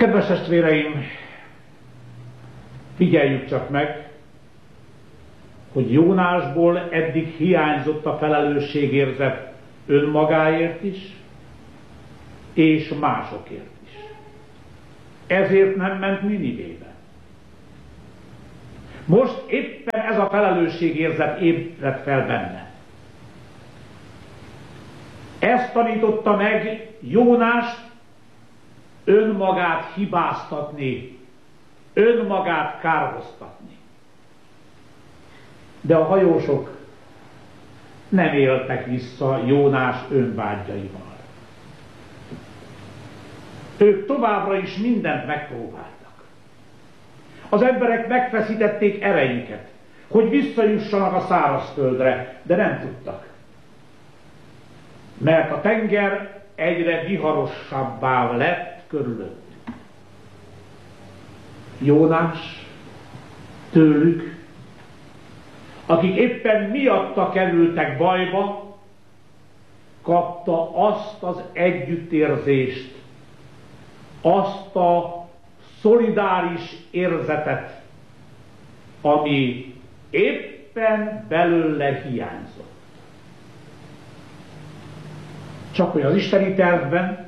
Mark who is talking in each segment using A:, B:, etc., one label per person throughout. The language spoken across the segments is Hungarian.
A: Kedves testvéreim, figyeljük csak meg, hogy Jónásból eddig hiányzott a felelősségérzet önmagáért is, és másokért is. Ezért nem ment Ninivébe. Most éppen ez a felelősségérzet ébredt fel benne. Ezt tanította meg Jónást önmagát hibáztatni, önmagát kárhoztatni. De a hajósok nem éltek vissza Jónás önvágyaival. Ők továbbra is mindent megpróbáltak. Az emberek megfeszítették erejüket, hogy visszajussanak a szárazföldre, de nem tudtak. Mert a tenger egyre viharosabbá lett körülöttük. Jónás tőlük, akik éppen miatta kerültek bajba, kapta azt az együttérzést, azt a szolidáris érzetet, ami éppen belőle hiányzott. Csak hogy az isteni tervben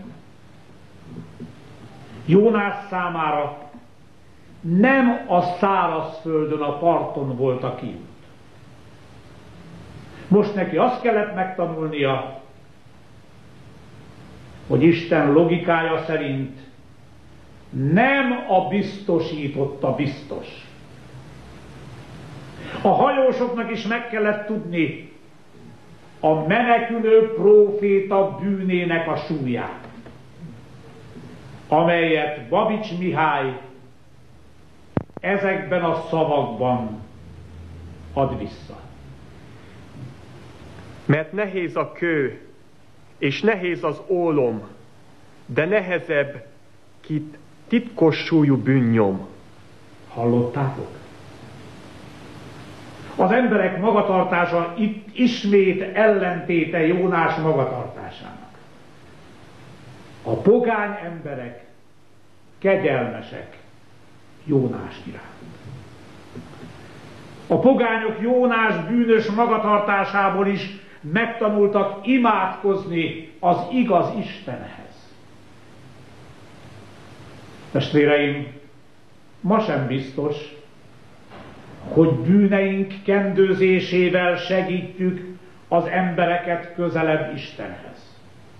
A: Jónás számára nem a szárazföldön, a parton volt a kiút. Most neki azt kellett megtanulnia, hogy Isten logikája szerint nem a biztosította biztos. A hajósoknak is meg kellett tudni a menekülő próféta bűnének a súlyát, amelyet Babics Mihály ezekben a szavakban ad vissza.
B: Mert nehéz a kő, és nehéz az ólom, de nehezebb kit titkos súlyú bűnnyom.
A: Hallottátok? Az emberek magatartása itt ismét ellentéte Jónás magatartásának. A pogány emberek kegyelmesek Jónás iránt. A pogányok Jónás bűnös magatartásából is megtanultak imádkozni az igaz Istenhez. Testvéreim, ma sem biztos, hogy bűneink kendőzésével segítjük az embereket közelebb Istenhez.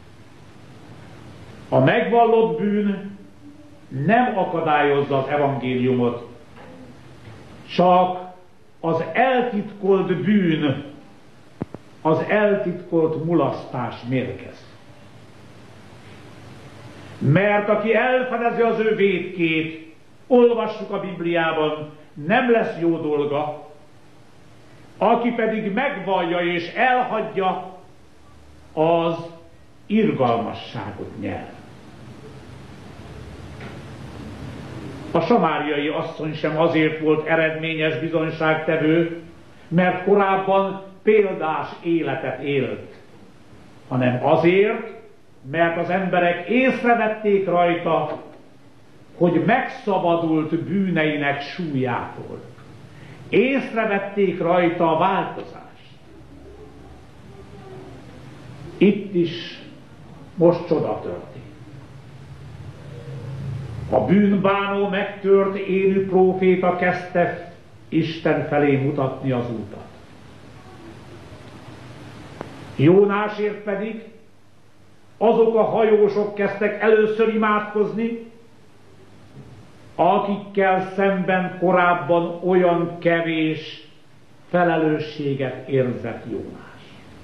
A: A megvallott bűn nem akadályozza az evangéliumot, csak az eltitkolt bűn, az eltitkolt mulasztás mérgez. Mert aki elfedezi az ő vétkét, olvassuk a Bibliában, nem lesz jó dolga, aki pedig megvallja és elhagyja, az irgalmasságot nyer. A samáriai asszony sem azért volt eredményes bizonyságtevő, mert korábban példás életet élt, hanem azért, mert az emberek észrevették rajta, hogy megszabadult bűneinek súlyától. Észrevették rajta a változást. Itt is most csoda történt. A bűnbánó, megtört élő próféta kezdte Isten felé mutatni az útat. Jónásért pedig azok a hajósok kezdtek először imádkozni, akikkel szemben korábban olyan kevés felelősséget érzett Jónás.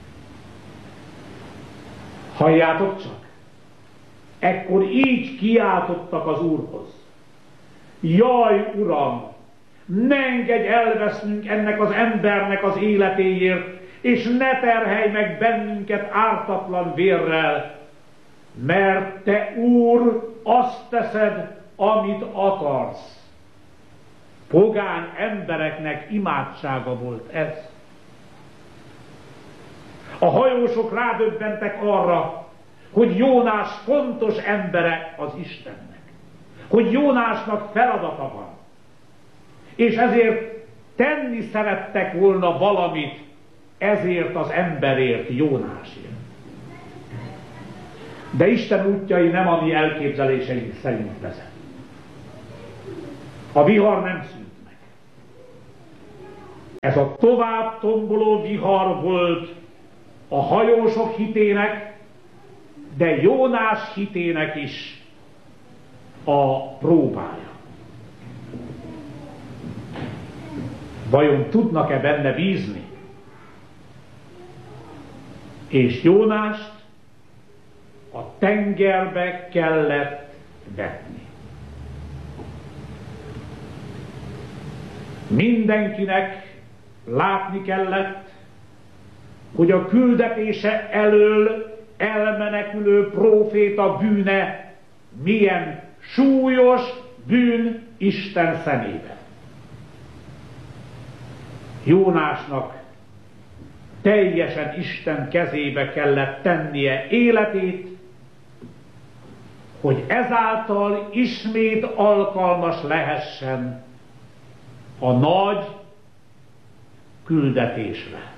A: Halljátok csak! Ekkor így kiáltottak az Úrhoz. Jaj, Uram, ne engedj elvesznünk ennek az embernek az életéért, és ne terhelj meg bennünket ártatlan vérrel, mert Te, Úr, azt teszed, amit akarsz. Pogány embereknek imádsága volt ez. A hajósok rádöbbentek arra, hogy Jónás fontos embere az Istennek. hogy Jónásnak feladata van, és ezért tenni szerettek volna valamit ezért az emberért, Jónásért. De Isten útjai nem a mi elképzeléseink szerint vezet. A vihar nem szűnt meg. Ez a tovább tomboló vihar volt a hajósok hitének, de Jónás hitének is a próbája. Vajon tudnak-e benne bízni? És Jónást a tengerbe kellett vetni. Mindenkinek látni kellett, hogy a küldetése elől elmenekülő próféta bűne milyen súlyos bűn Isten szemében. Jónásnak teljesen Isten kezébe kellett tennie életét, hogy ezáltal ismét alkalmas lehessen a nagy küldetésre.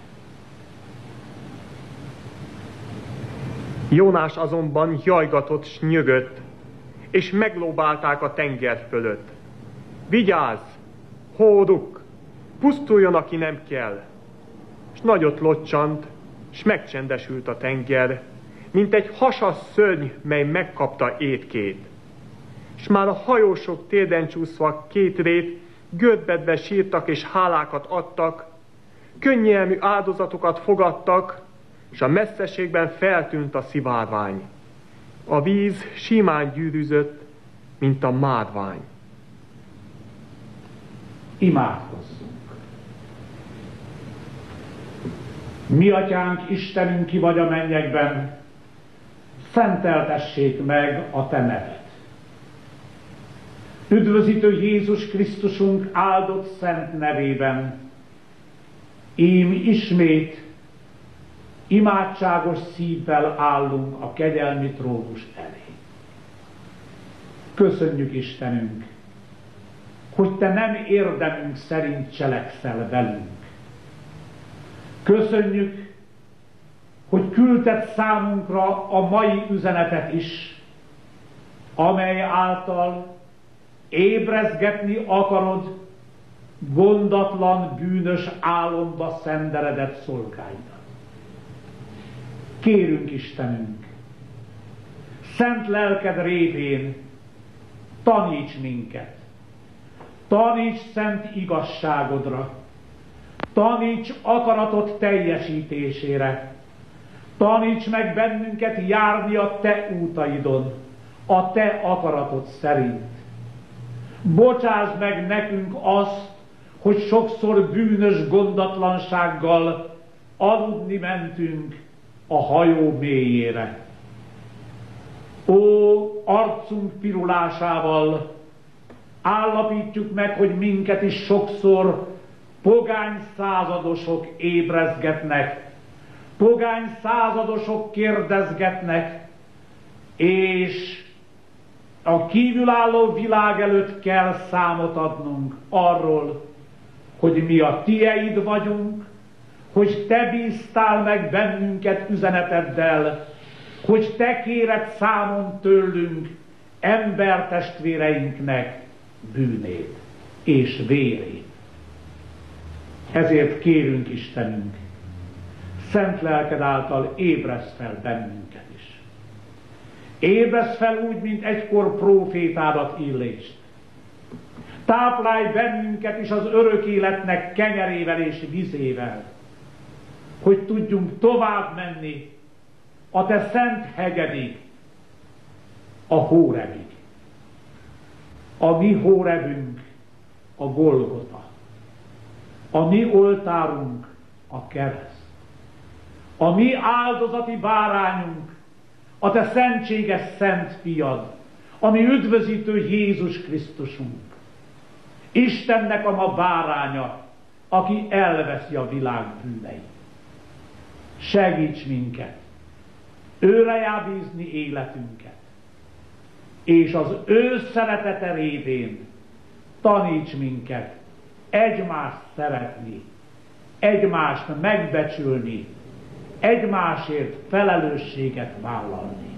B: Jónás azonban jajgatott s nyögött, és meglóbálták a tenger fölött. Vigyázz, hóduk, pusztuljon, aki nem kell. S nagyot locsant, s megcsendesült a tenger, mint egy hasas szörny, mely megkapta étkét. S már a hajósok térden csúszva kétrét, görbedve sírtak és hálákat adtak, könnyelmű áldozatokat fogadtak, s a messzeségben feltűnt a szivárvány. A víz simán gyűrűzött, mint a márvány.
A: Imádkozzunk! Mi atyánk, Istenünk, ki vagy a mennyekben, szenteltessék meg a te neved. Üdvözítő Jézus Krisztusunk áldott szent nevében, ím ismét imádságos szívvel állunk a kegyelmi trónus elé. Köszönjük, Istenünk, hogy te nem érdemünk szerint cselekszel velünk. Köszönjük, hogy küldted számunkra a mai üzenetet is, amely által ébrezgetni akarod gondatlan, bűnös álomba szenderedett szolgáidat. Kérünk, Istenünk, szent lelked révén taníts minket, taníts szent igazságodra, taníts akaratot teljesítésére, taníts meg bennünket járni a te útaidon, a te akaratod szerint. Bocsásd meg nekünk azt, hogy sokszor bűnös gondatlansággal aludni mentünk a hajó mélyére. Ó, arcunk pirulásával állapítjuk meg, hogy minket is sokszor pogány századosok ébrezgetnek, pogány századosok kérdezgetnek, és a kívülálló világ előtt kell számot adnunk arról, hogy mi a tieid vagyunk, hogy te bíztál meg bennünket üzeneteddel, hogy te kéred számon tőlünk embertestvéreinknek bűnét és vérét. Ezért kérünk, Istenünk, szent lelked által ébreszd fel bennünket is. Ébreszd fel úgy, mint egykor prófétádat Illést. Táplálj bennünket is az örök életnek kenyerével és vizével, hogy tudjunk tovább menni a te szent hegyedig, a Hórebig. A mi Hórebünk a Golgota, a mi oltárunk a kereszt, a mi áldozati bárányunk a te szentséges szent fiad, a mi üdvözítő Jézus Krisztusunk, Istennek a ma báránya, aki elveszi a világ bűneit. Segíts minket őre bízni életünket, és az ő szeretete révén taníts minket egymást szeretni, egymást megbecsülni, egymásért felelősséget vállalni.